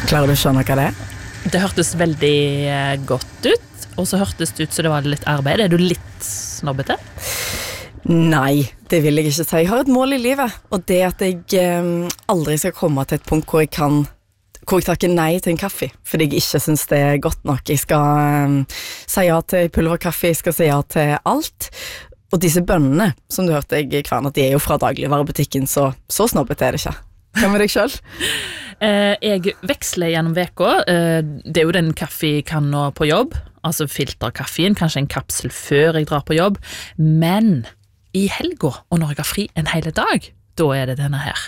Klarer du å skjønne hva det er? Det hørtes veldig godt ut, og så hørtes det ut så det var litt arbeid. Er du litt snobbete? Nei, det vil jeg ikke si. Jeg har et mål i livet, og det at jeg aldri skal komme til et punkt hvor jeg takker nei til en kaffe, fordi jeg ikke synes det er godt nok. Jeg skal si ja til pulverkaffe, jeg skal si ja til alt. Og disse bønnene, som du hørte jeg kverne, de er jo fra dagligvarebutikken, så snobbete er det ikke. Hva med deg selv? Jeg veksler gjennom veka. Det er jo den kaffekanna på jobb, altså filterkaffen, kanskje en kapsel før jeg drar på jobb, men i helga, og når jeg har fri en hele dag, da er det denne her.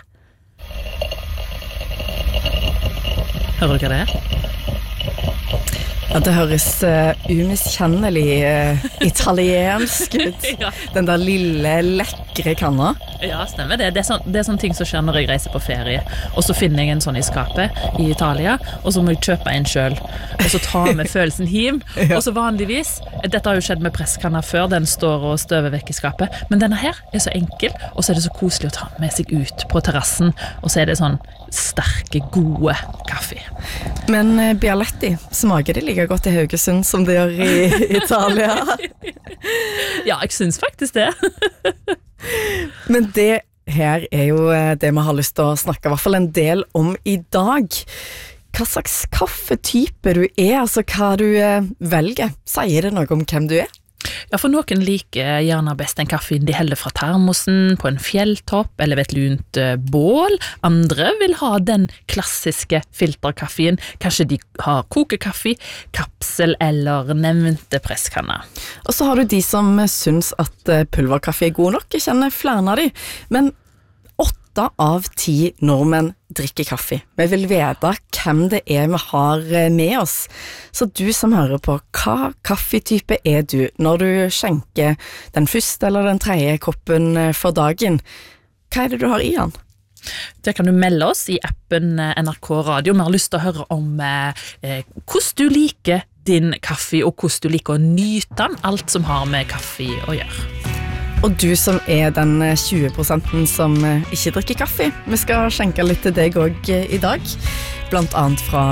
Hører du hva det er? Ja, det høres umiskjennelig italiensk ut. Ja. Den der lille, lekre kanna. Ja, stemmer det. Det er sånne ting som skjer når jeg reiser på ferie. Og så finner jeg en sånn i skapet i Italia, og så må jeg kjøpe en selv. Og så ta med følelsen hjem. Og så vanligvis, dette har jo skjedd med presskanna før, den står og støver vekk i skapet, men denne her er så enkel, og så er det så koselig å ta med seg ut på terrassen, og så er det sånn sterke, gode kaffe. Men Bialetti, smaker det like godt i Haugesund som det gjør i Italia? Ja, jeg synes faktisk det. Men det her er jo det vi har lyst til å snakke i hvert fall en del om i dag. Hva slags kaffetype du er, altså hva du velger. Sier det noe om hvem du er? Ja, for noen liker gjerne best en kaffe de heller fra termosen, på en fjelltopp, eller ved et lunt bål. Andre vil ha den klassiske filterkaffen. Kanskje de har kokekaffe, kapsel eller nevnte presskanne. Og så har du de som syns at pulverkaffe er god nok. Jeg kjenner flere av de, men 8 av 10 nordmenn drikker kaffe. Vi vil vite hvem det er vi har med oss. Så du som hører på, hva kaffetype er du når du skjenker den første eller den tredje koppen for dagen? Hva er det du har i den? Det kan du melde oss i appen NRK Radio. Vi har lyst til å høre om hvordan du liker din kaffe, og hvordan du liker å nyte den, alt som har med kaffe å gjøre. Og du som er den 20% som ikke drikker kaffe, vi skal skjenke litt til deg også i dag, blant annet fra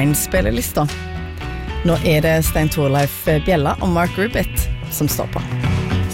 P1-spillelista. Nå er det Stein Torleif Bjella og Mark Rubit som står på.